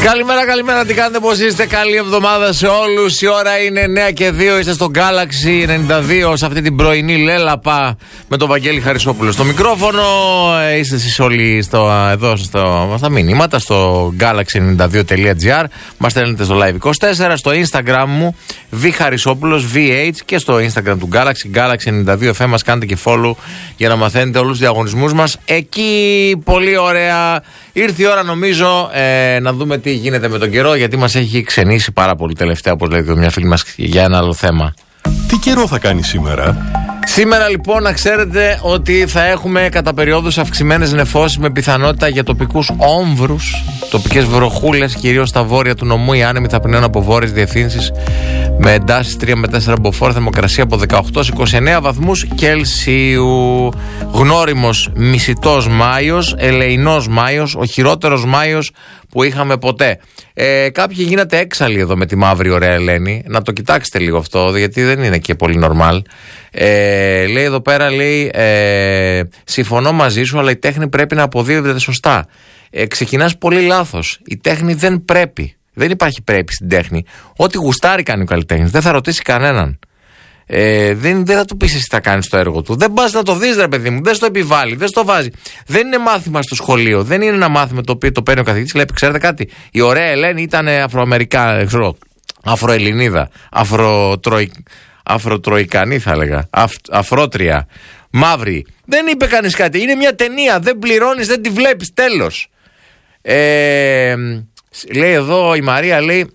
Καλημέρα, τι κάνετε, πώς είστε? Καλή εβδομάδα σε όλους. Η ώρα είναι 9 και 2, είστε στο Galaxy 92 σε αυτή την πρωινή λέλαπα με τον Βαγγέλη Χαρισόπουλο στο μικρόφωνο. Είστε εσείς όλοι εδώ στα μηνύματα στο galaxy92.gr. Μας στέλνετε στο live24, στο Instagram μου Χαρισόπουλος VH και στο Instagram του Galaxy92FM. Μας κάνετε και follow για να μαθαίνετε όλους τους διαγωνισμούς μας. Εκεί πολύ ωραία. Ήρθε η ώρα νομίζω να δούμε τι γίνεται με τον καιρό, γιατί μας έχει ξενήσει πάρα πολύ τελευταία, όπως λέει μια φίλη μας, για ένα άλλο θέμα. Τι καιρό θα κάνει σήμερα? Σήμερα λοιπόν να ξέρετε ότι θα έχουμε κατά περιόδους αυξημένες νεφώσεις με πιθανότητα για τοπικούς όμβρους, τοπικές βροχούλες, κυρίως στα βόρεια του νομού. Οι άνεμοι θα πνέουν από βόρειες διευθύνσεις με εντάσεις 3 με 4 μποφόρ, θερμοκρασία από 18-29 βαθμούς Κελσίου. Γνώριμος μισητός Μάιος, ελεεινός Μάιος, ο χειρότερος Μάιος που είχαμε ποτέ. Κάποιοι γίνατε έξαλλοι εδώ με τη μαύρη ωραία Ελένη. Να το κοιτάξετε λίγο αυτό, γιατί δεν είναι και πολύ normal. Λέει εδώ πέρα, λέει, συμφωνώ μαζί σου, αλλά η τέχνη πρέπει να αποδίδεται σωστά. Ξεκινάς πολύ λάθος. Η τέχνη δεν πρέπει. Δεν υπάρχει πρέπει στην τέχνη. Ό,τι γουστάρει κάνει ο καλλιτέχνης. Δεν θα ρωτήσει κανέναν. Δεν θα του πεις εσύ θα κάνεις το έργο του. Δεν πας να το δεις, ρε παιδί μου. Δεν στο επιβάλλει, δεν στο βάζει. Δεν είναι μάθημα στο σχολείο. Δεν είναι ένα μάθημα το οποίο το παίρνει ο καθηγητής και λέει: ξέρετε κάτι, η ωραία Ελένη ήταν Αφροελληνίδα, Αφροτροϊκανή θα έλεγα, Αφρότρια, μαύρη. Δεν είπε κανείς κάτι. Είναι μια ταινία. Δεν πληρώνεις, δεν τη βλέπεις. Τέλος. Λέει εδώ η Μαρία, λέει.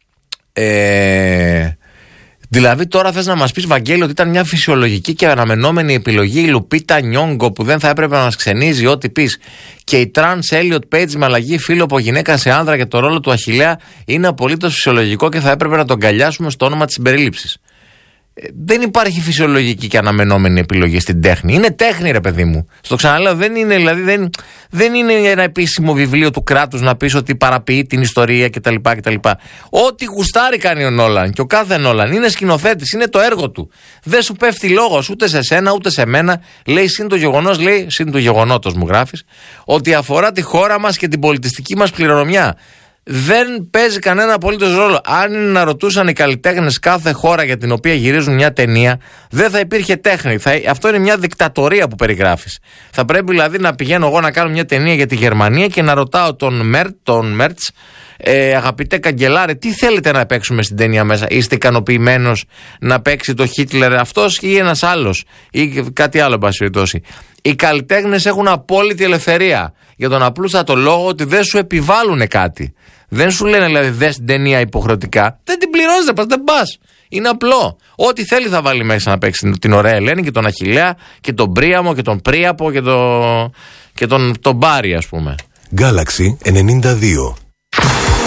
Δηλαδή τώρα θες να μας πεις, Βαγγέλη, ότι ήταν μια φυσιολογική και αναμενόμενη επιλογή η Λουπίτα Νιόγκο που δεν θα έπρεπε να μας ξενίζει ό,τι πεις, και η τρανς Έλιοτ Πέιτζ με αλλαγή φύλου από γυναίκα σε άνδρα για το ρόλο του Αχιλλέα είναι απολύτως φυσιολογικό και θα έπρεπε να τον αγκαλιάσουμε στο όνομα της συμπερίληψης. Δεν υπάρχει φυσιολογική και αναμενόμενη επιλογή στην τέχνη. Είναι τέχνη, ρε παιδί μου. Στο ξαναλέω, δεν είναι, δηλαδή, δεν είναι ένα επίσημο βιβλίο του κράτους να πεις ότι παραποιεί την ιστορία κτλ. Ό,τι γουστάρει κάνει ο Νόλαν, και ο κάθε Νόλαν είναι σκηνοθέτης, είναι το έργο του. Δεν σου πέφτει λόγος ούτε σε σένα ούτε σε μένα. Λέει συν το γεγονός, λέει συν του γεγονότος μου γράφεις, ότι αφορά τη χώρα μας και την πολιτιστική μας κληρονομιά. Δεν παίζει κανένα απολύτως ρόλο. Αν είναι να ρωτούσαν οι καλλιτέχνες κάθε χώρα για την οποία γυρίζουν μια ταινία, δεν θα υπήρχε τέχνη. Αυτό είναι μια δικτατορία που περιγράφεις. Θα πρέπει δηλαδή να πηγαίνω εγώ να κάνω μια ταινία για τη Γερμανία και να ρωτάω τον Μέρτς, αγαπητέ καγκελάρε, τι θέλετε να παίξουμε στην ταινία μέσα? Είστε ικανοποιημένος να παίξει το Χίτλερ αυτός ή ένας άλλος ή κάτι άλλο, εν πάση περιπτώσει? Οι καλλιτέχνες έχουν απόλυτη ελευθερία για τον απλούστατο λόγο ότι δεν σου επιβάλλουν κάτι. Δεν σου λένε δηλαδή δες την ταινία υποχρεωτικά. Δεν την πληρώνεις, δεν πας. Είναι απλό. Ό,τι θέλει θα βάλει μέσα να παίξει την ωραία Ελένη και τον Αχιλλέα και τον Πρίαμο και τον Πρίαπο και τον Μπάρι, ας πούμε. Galaxy 92.